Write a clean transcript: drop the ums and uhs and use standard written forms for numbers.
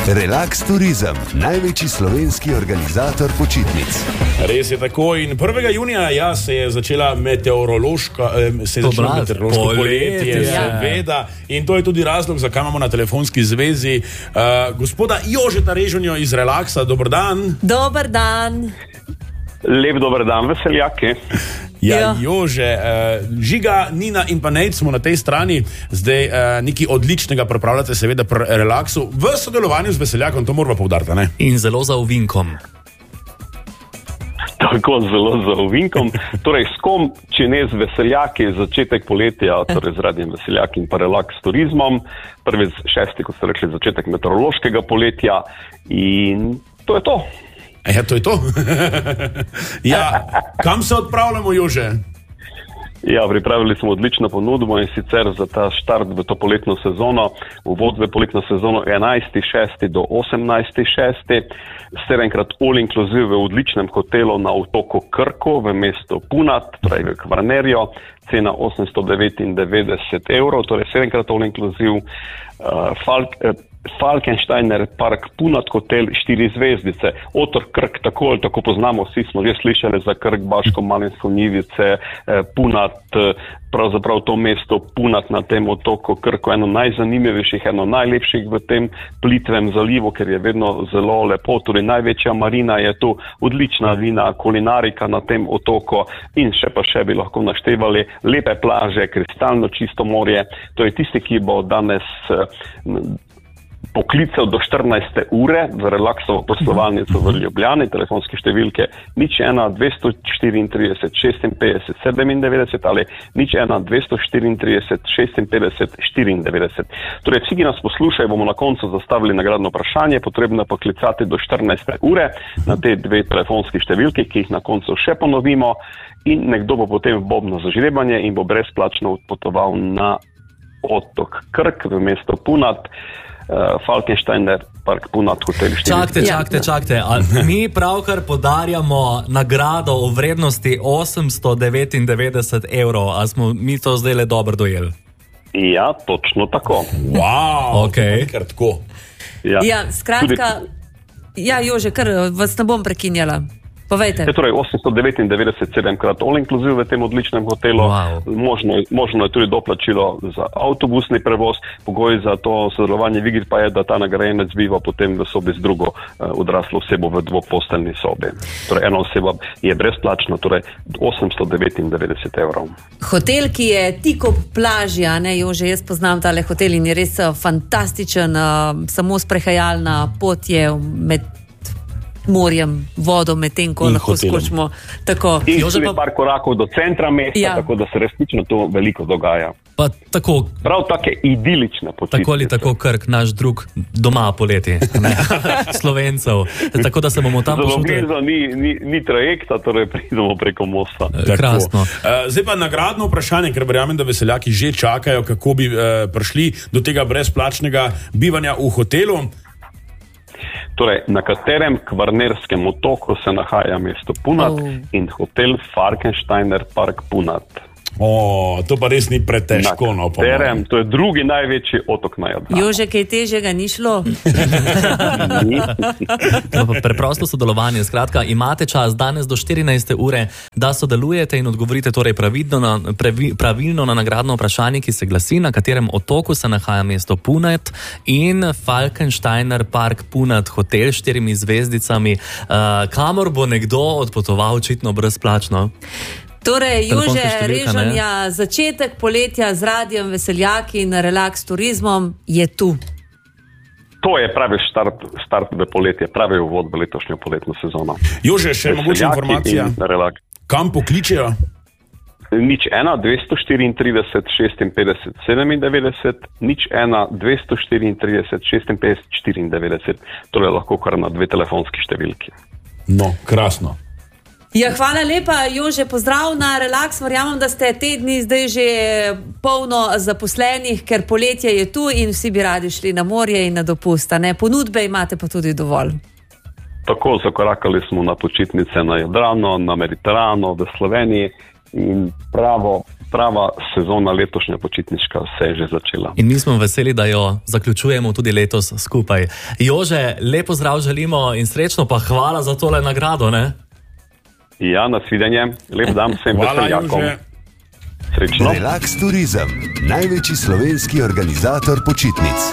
Relax Turizem, največji slovenski organizator počitnic. Res je tako in 1. junija se je začela meteorološko poletje, seveda. In to je tudi razlog, zakaj imamo na telefonski zvezi gospoda Jožeta Režonjo iz Relaxa. Dober dan. Dober dan. Lep dober dan, veseljaki. Ja, Jože, Žiga, Nina in pa Nejc smo na tej strani. Zdaj nekaj odličnega pripravljate seveda pri Relaxu v sodelovanju z veseljakom, to moramo poudariti, ne? In zelo za ovinkom. Tako, zelo za ovinkom. Torej, s kom, če ne z veseljaki, začetek poletja, torej z Radiem Veseljak in pa Relax Turizmom. 1.6., kot ste rekli, začetek meteorološkega poletja in to je to. Ja, to je to. Ja, kam se odpravljamo, Jože? Ja, pripravili smo odlično ponudbo in sicer za ta štart v to poletno sezono, uvod v poletno sezono 11.6. do 18.6. 7-krat all inclusive v odličnem hotelu na otoku Krko v mestu Punat, torej v Kvarnerju, cena 899 evrov, torej 7-krat all inclusive, Falkensteiner Park Punat hotel 4 zvezdice, otok Krk, tako ali tako poznamo, vsi smo že slišali za Krk, Baško, Malinsko, Njivice, Punat, pravzaprav to mesto Punat na tem otoku Krku, eno najzanimivejših, eno najlepših v tem plitvem zalivu, ker je vedno zelo lepo, torej največja marina je tu, odlična vina, kulinarika na tem otoku in še bi lahko naštevali, lepe plaže, kristalno čisto morje, to je tisti, ki bo danes poklical do 14. ure v Relaxovo poslovalnico v Ljubljani, telefonske številke 01-234 56 97 ali 01-234 56 94. Torej, vsi, ki nas poslušajo, bomo na koncu zastavili nagradno vprašanje, potrebno je poklicati do 14. ure na te dve telefonske številke, ki jih na koncu še ponovimo in nekdo bo potem v bobno za žrebanje in bo brezplačno odpotoval na otok Krk v mesto Punat, Falkensteiner Park Punat hotel 4. Čakajte. Mi pravkar podarjamo nagrado o vrednosti 899 evrov. A smo mi to zdaj le dobro dojeli? Ja, točno tako. Wow, okay. Kar tako. Ja, skratka, ja, Jože, kar vas ne bom prekinjala. Povejte. Torej 899 7-krat all inclusive v tem odličnem hotelu. Wow. Možno je tudi doplačilo za avtobusni prevoz. Pogoj za to sodelovanje v igri pa je, da ta nagrajenec biva potem v sobi z drugo odraslo osebo v dvoposteljni sobi. Torej ena oseba je brezplačna, torej 899 evrov. Hotel, ki je tik ob plaži, a ne, Jože, jaz poznam tale hotel in je res fantastičen, samo sprehajalna pot je med morjem, vodo, medtem ko lahko skočimo. Tako. In tudi par korakov do centra mesta, tako da se resnično to veliko dogaja. Pa tako, prav take idilične počitnice. Tako ali tako Krk, naš drug doma poleti, Slovencev. Tako da se bomo tam počutili. Zelo blizu ni trajekta, torej pridemo preko mosta. Krasno. Zdaj pa nagradno vprašanje, ker verjamem, da veseljaki že čakajo, kako bi prišli do tega brezplačnega bivanja v hotelu. Torej, na katerem kvarnerskem otoku se nahaja mesto Punat in hotel Falkensteiner Park Punat. To pa res ni pretežko. Na katerem, to je drugi največji otok na Jadranu. Jože, kaj težjega ni šlo? Preprosto sodelovanje. Skratka, imate čas danes do 14. ure, da sodelujete in odgovorite torej pravilno na nagradno vprašanje, ki se glasi, na katerem otoku se nahaja mesto Punat in Falkensteiner Park Punat hotel s 4 zvezdicami, kamor bo nekdo odpotoval očitno brezplačno. Torej, Jože Režonja, začetek poletja z Radiem Veseljak in Relax Turizmom je tu. To je pravi start v poletje, pravi uvod v letošnjo poletno sezono. Jože, še mogoče informacija, kam pokličejo? 01-234 56 97, 01-234 56 94, torej lahko kar na dve telefonski številki. No, krasno. Ja, hvala lepa, Jože, pozdrav na Relax. Verjamem, da ste te dni zdaj že polno zaposlenih, ker poletje je tu in vsi bi radi šli na morje in na dopust, ne? Ponudbe imate pa tudi dovolj. Tako, zakorakali smo na počitnice na Jadranu, na Mediteranu, v Sloveniji in pravo prava sezona letošnja počitniška se je že začela. In mi smo veseli, da jo zaključujemo tudi letos skupaj. Jože, lepo zdrav želimo in srečno, pa hvala za tole nagrado, ne? Ja, nasvidenje. Lep dan vsem veseljakom. Srečno. Relax Turizem, največji slovenski organizator počitnic.